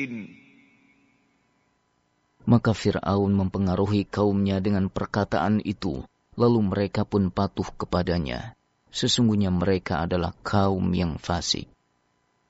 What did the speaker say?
Maka Fir'aun mempengaruhi kaumnya dengan perkataan itu, lalu mereka pun patuh kepadanya. Sesungguhnya mereka adalah kaum yang fasik.